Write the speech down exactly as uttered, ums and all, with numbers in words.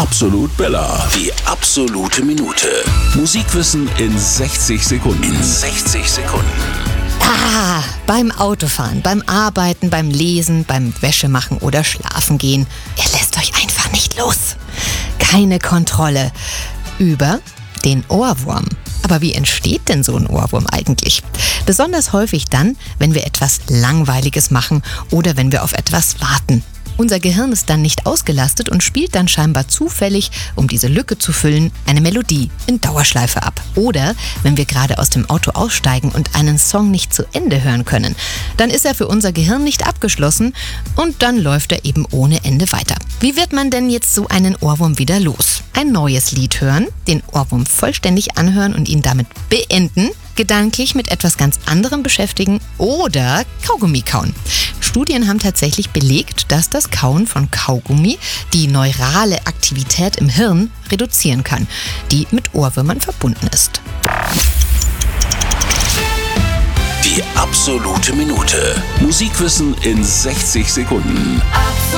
Absolut Bella. Die absolute Minute. Musikwissen in sechzig Sekunden. In sechzig Sekunden. Ah, beim Autofahren, beim Arbeiten, beim Lesen, beim Wäschemachen oder Schlafengehen. Ihr lässt euch einfach nicht los. Keine Kontrolle über den Ohrwurm. Aber wie entsteht denn so ein Ohrwurm eigentlich? Besonders häufig dann, wenn wir etwas Langweiliges machen oder wenn wir auf etwas warten. Unser Gehirn ist dann nicht ausgelastet und spielt dann scheinbar zufällig, um diese Lücke zu füllen, eine Melodie in Dauerschleife ab. Oder wenn wir gerade aus dem Auto aussteigen und einen Song nicht zu Ende hören können, dann ist er für unser Gehirn nicht abgeschlossen und dann läuft er eben ohne Ende weiter. Wie wird man denn jetzt so einen Ohrwurm wieder los? Ein neues Lied hören, den Ohrwurm vollständig anhören und ihn damit beenden, gedanklich mit etwas ganz anderem beschäftigen oder Kaugummi kauen. Studien haben tatsächlich belegt, dass das Kauen von Kaugummi die neurale Aktivität im Hirn reduzieren kann, die mit Ohrwürmern verbunden ist. Die absolute Minute. Musikwissen in sechzig Sekunden.